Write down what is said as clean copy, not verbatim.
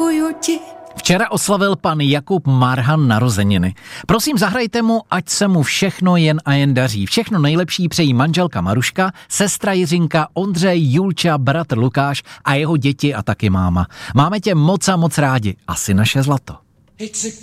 děkuju ti. Včera oslavil pan Jakub Marhan narozeniny. Prosím, zahrajte mu, ať se mu všechno jen a jen daří. Všechno nejlepší přejí manželka Maruška, sestra Jiřinka, Ondřej, Julča, bratr Lukáš a jeho děti a taky máma. Máme tě moc a moc rádi. Asi naše zlato.